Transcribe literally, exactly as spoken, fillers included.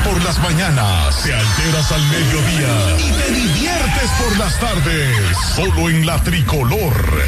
por las mañanas, te alteras al mediodía y te diviertes por las tardes. Solo en la Tricolor.